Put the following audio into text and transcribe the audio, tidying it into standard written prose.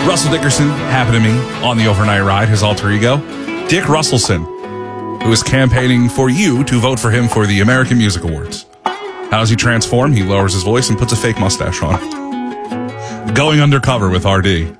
Russell Dickerson happened to me on the overnight ride, his alter ego, Dick Russellson, who is campaigning for you to vote for him for the American Music Awards. How does he transform? He lowers his voice and puts a fake mustache on. Going undercover with RD.